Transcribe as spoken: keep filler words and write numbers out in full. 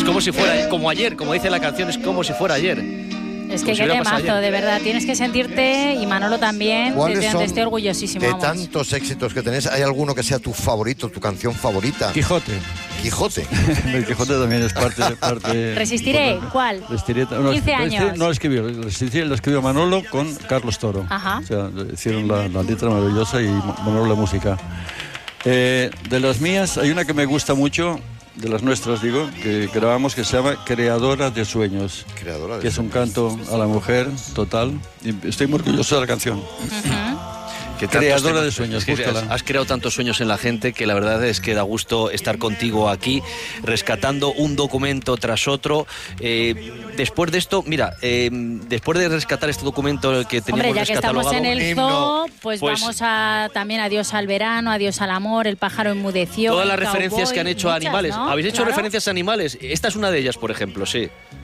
Es como si fuera, como ayer, como dice la canción, es como si fuera ayer. Es que qué temazo, de verdad. Tienes que sentirte, y Manolo también, desde donde esté orgullosísimo. De vamos. tantos éxitos que tenés, ¿hay alguno que sea tu favorito, tu canción favorita? Quijote. Quijote. El Quijote también es parte... parte Resistiré, ¿cuál? Resistiré, no, quince años. No lo escribió, Resistiré lo escribió Manolo con Carlos Toro. Ajá. O sea, hicieron la, la letra maravillosa y Manolo la música. Eh, de las mías, hay una que me gusta mucho, de las nuestras digo, que grabamos, que se llama Creadora de Sueños. Creadora de que es un canto a la mujer total. Y estoy muy orgulloso de la canción. Uh-huh. Que Creadora de sueños, es que has, has creado tantos sueños en la gente que la verdad es que da gusto estar contigo aquí, rescatando un documento tras otro. Eh, después de esto, mira, eh, después de rescatar este documento que teníamos Hombre, ya que estamos en el zoo, pues, pues vamos a también Adiós al verano, Adiós al amor, El pájaro enmudeció. Todas las Cowboy, referencias que han hecho a muchas, animales. ¿no? ¿Habéis hecho Claro. referencias a animales? Esta es una de ellas, por ejemplo, sí.